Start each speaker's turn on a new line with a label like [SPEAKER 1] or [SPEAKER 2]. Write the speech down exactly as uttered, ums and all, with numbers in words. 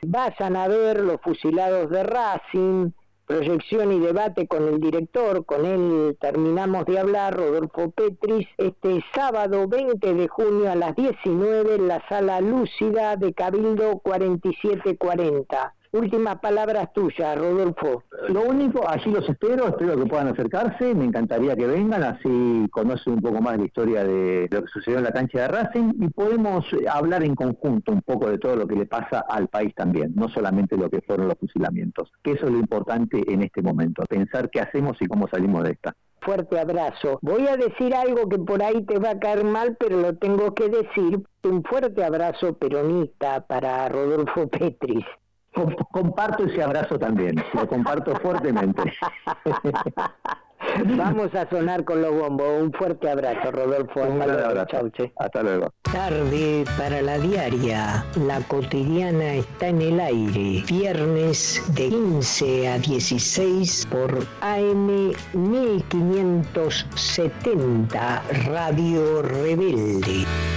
[SPEAKER 1] Vayan a ver Los Fusilados de Racing, proyección y debate con el director, con él terminamos de hablar, Rodolfo Petris, este sábado veinte de junio a las diecinueve en la Sala Lúcida de Cabildo cuarenta y siete cuarenta. Últimas palabras tuyas, Rodolfo.
[SPEAKER 2] Lo único, allí los espero, espero que puedan acercarse, me encantaría que vengan, así conocen un poco más la historia de lo que sucedió en la cancha de Racing y podemos hablar en conjunto un poco de todo lo que le pasa al país también, no solamente lo que fueron los fusilamientos, que eso es lo importante en este momento, pensar qué hacemos y cómo salimos de esta.
[SPEAKER 1] Fuerte abrazo. Voy a decir algo que por ahí te va a caer mal, pero lo tengo que decir. Un fuerte abrazo peronista para Rodolfo Petris.
[SPEAKER 2] Comparto ese abrazo también, lo comparto fuertemente.
[SPEAKER 1] Vamos a sonar con los bombos. Un fuerte abrazo, Rodolfo.
[SPEAKER 2] Un
[SPEAKER 1] Hasta luego.
[SPEAKER 2] abrazo.
[SPEAKER 1] Chau, che.
[SPEAKER 2] Hasta luego.
[SPEAKER 1] Tarde para la diaria. La cotidiana está en el aire. Viernes de quince a dieciséis por A M mil quinientos setenta Radio Rebelde.